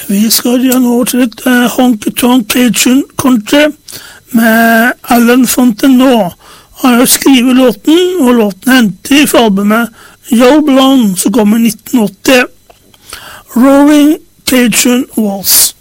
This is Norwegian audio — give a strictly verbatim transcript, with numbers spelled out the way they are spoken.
Vi skal gjerne over til et uh, Honky Tonk Cajun country med Alan Fontenot. Han har skrivet låten, og låten hentet fra albumet Joe Blonde, som kom i nitten åtti. Roaring Cajun Waltz.